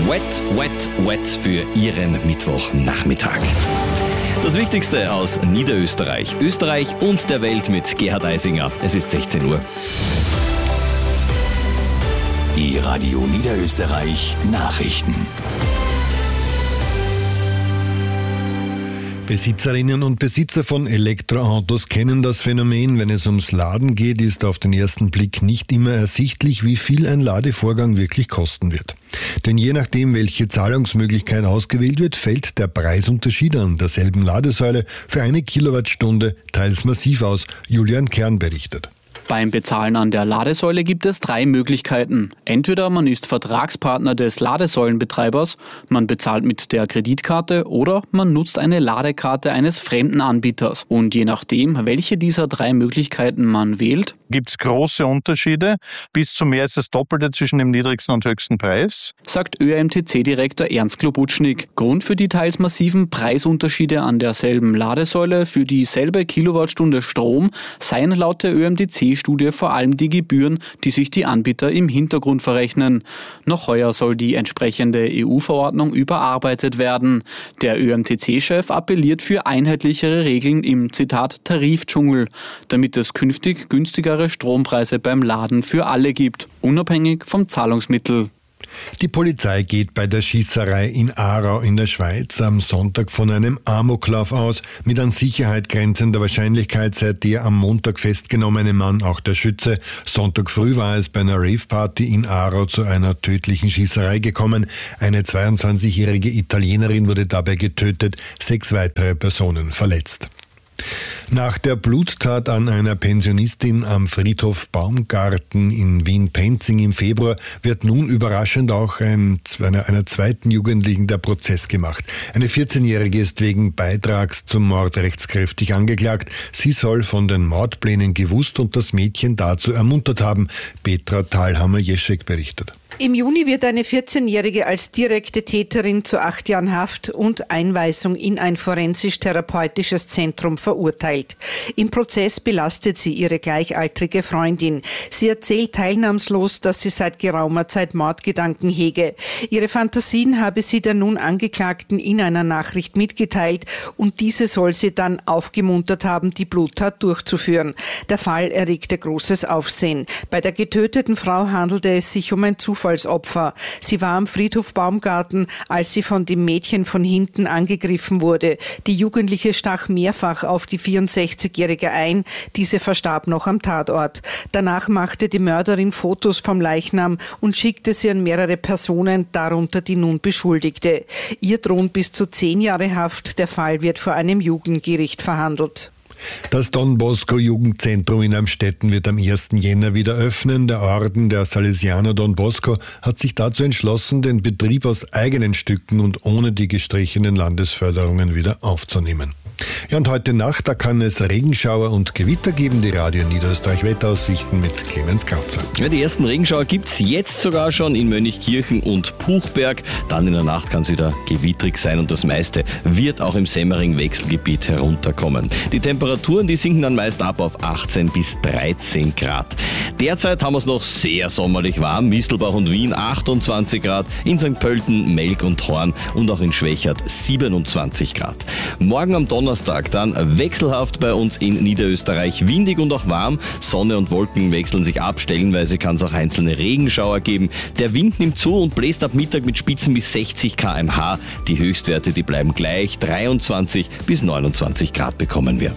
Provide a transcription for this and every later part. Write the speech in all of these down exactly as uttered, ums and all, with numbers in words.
Wet, wet, wet für Ihren Mittwochnachmittag. Das Wichtigste aus Niederösterreich, Österreich und der Welt mit Gerhard Eisinger. Es ist sechzehn Uhr. Die Radio Niederösterreich Nachrichten. Besitzerinnen und Besitzer von Elektroautos kennen das Phänomen. Wenn es ums Laden geht, ist auf den ersten Blick nicht immer ersichtlich, wie viel ein Ladevorgang wirklich kosten wird. Denn je nachdem, welche Zahlungsmöglichkeit ausgewählt wird, fällt der Preisunterschied an derselben Ladesäule für eine Kilowattstunde teils massiv aus. Julian Kern berichtet. Beim Bezahlen an der Ladesäule gibt es drei Möglichkeiten. Entweder man ist Vertragspartner des Ladesäulenbetreibers, man bezahlt mit der Kreditkarte oder man nutzt eine Ladekarte eines fremden Anbieters. Und je nachdem, welche dieser drei Möglichkeiten man wählt, gibt es große Unterschiede, bis zu mehr als das Doppelte zwischen dem niedrigsten und höchsten Preis, sagt Ö M T C-Direktor Ernst Klobutschnig. Grund für die teils massiven Preisunterschiede an derselben Ladesäule für dieselbe Kilowattstunde Strom seien laut der Ö M T C-Studie vor allem die Gebühren, die sich die Anbieter im Hintergrund verrechnen. Noch heuer soll die entsprechende E U-Verordnung überarbeitet werden. Der Ö M T C-Chef appelliert für einheitlichere Regeln im, Zitat, Tarifdschungel, damit es künftig günstigere Strompreise beim Laden für alle gibt, unabhängig vom Zahlungsmittel. Die Polizei geht bei der Schießerei in Aarau in der Schweiz am Sonntag von einem Amoklauf aus. Mit an Sicherheit grenzender Wahrscheinlichkeit sei der am Montag festgenommene Mann auch der Schütze. Sonntag früh war es bei einer Rave-Party in Aarau zu einer tödlichen Schießerei gekommen. Eine zweiundzwanzigjährige Italienerin wurde dabei getötet, sechs weitere Personen verletzt. Nach der Bluttat an einer Pensionistin am Friedhof Baumgarten in Wien-Penzing im Februar wird nun überraschend auch ein, einer, einer zweiten Jugendlichen der Prozess gemacht. Eine vierzehnjährige ist wegen Beitrags zum Mord rechtskräftig angeklagt. Sie soll von den Mordplänen gewusst und das Mädchen dazu ermuntert haben. Petra Thalhammer-Jeschek berichtet. Im Juni wird eine vierzehnjährige als direkte Täterin zu acht Jahren Haft und Einweisung in ein forensisch-therapeutisches Zentrum verurteilt. Im Prozess belastet sie ihre gleichaltrige Freundin. Sie erzählt teilnahmslos, dass sie seit geraumer Zeit Mordgedanken hege. Ihre Fantasien habe sie der nun Angeklagten in einer Nachricht mitgeteilt und diese soll sie dann aufgemuntert haben, die Bluttat durchzuführen. Der Fall erregte großes Aufsehen. Bei der getöteten Frau handelte es sich um ein Zufallsopfer. Sie war am Friedhof Baumgarten, als sie von dem Mädchen von hinten angegriffen wurde. Die Jugendliche stach mehrfach auf die vierundsechzigjährige ein. Diese verstarb noch am Tatort. Danach machte die Mörderin Fotos vom Leichnam und schickte sie an mehrere Personen, darunter die nun Beschuldigte. Ihr drohen bis zu zehn Jahre Haft. Der Fall wird vor einem Jugendgericht verhandelt. Das Don Bosco Jugendzentrum in Amstetten wird am ersten Jänner wieder öffnen. Der Orden der Salesianer Don Bosco hat sich dazu entschlossen, den Betrieb aus eigenen Stücken und ohne die gestrichenen Landesförderungen wieder aufzunehmen. Ja, und heute Nacht, da kann es Regenschauer und Gewitter geben. Die Radio Niederösterreich Wetteraussichten mit Clemens Krauzer. Ja, die ersten Regenschauer gibt es jetzt sogar schon in Mönchkirchen und Puchberg. Dann in der Nacht kann es wieder gewittrig sein und das meiste wird auch im Semmering-Wechselgebiet herunterkommen. Die Temperaturen, die sinken dann meist ab auf achtzehn bis dreizehn Grad. Derzeit haben wir es noch sehr sommerlich warm. Mistelbach und Wien achtundzwanzig Grad, in Sankt Pölten, Melk und Horn und auch in Schwächert siebenundzwanzig Grad. Morgen am Donnerstag dann wechselhaft bei uns in Niederösterreich, windig und auch warm. Sonne und Wolken wechseln sich ab, stellenweise kann es auch einzelne Regenschauer geben. Der Wind nimmt zu und bläst ab Mittag mit Spitzen bis sechzig Kilometer pro Stunde. Die Höchstwerte, die bleiben gleich, dreiundzwanzig bis neunundzwanzig Grad bekommen wir.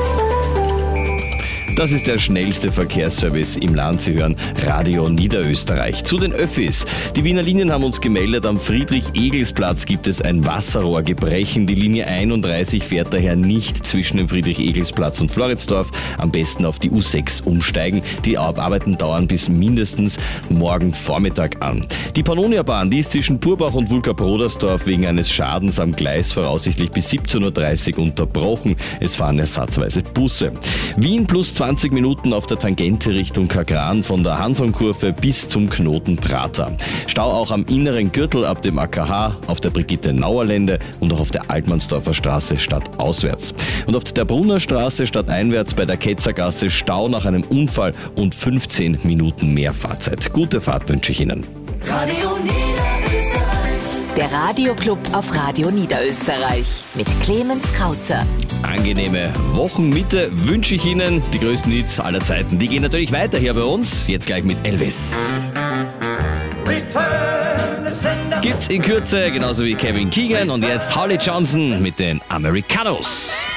Das ist der schnellste Verkehrsservice im Land. Sie hören Radio Niederösterreich. Zu den Öffis. Die Wiener Linien haben uns gemeldet, am Friedrich-Egels-Platz gibt es ein Wasserrohrgebrechen. Die Linie einunddreißig fährt daher nicht zwischen dem Friedrich-Egels-Platz und Floridsdorf. Am besten auf die U sechs umsteigen. Die Arbeiten dauern bis mindestens morgen Vormittag an. Die Pannonia-Bahn, die ist zwischen Purbach und Wulka-Brodersdorf wegen eines Schadens am Gleis voraussichtlich bis siebzehn Uhr dreißig unterbrochen. Es fahren ersatzweise Busse. Wien plus zwanzig Minuten auf der Tangente Richtung Kagran von der Hansonkurve bis zum Knoten Prater. Stau auch am inneren Gürtel ab dem A K H, auf der Brigitte-Nauer-Lände und auch auf der Altmannsdorfer Straße stadtauswärts. Und auf der Brunner Straße stadteinwärts bei der Ketzergasse Stau nach einem Unfall und fünfzehn Minuten mehr Fahrzeit. Gute Fahrt wünsche ich Ihnen. Radio Niederösterreich. Der Radioclub auf Radio Niederösterreich mit Clemens Krauzer. Angenehme Wochenmitte wünsche ich Ihnen. Die größten Hits aller Zeiten, die gehen natürlich weiter hier bei uns. Jetzt gleich mit Elvis. Gibt's in Kürze, genauso wie Kevin Keegan und jetzt Holly Johnson mit den Americanos.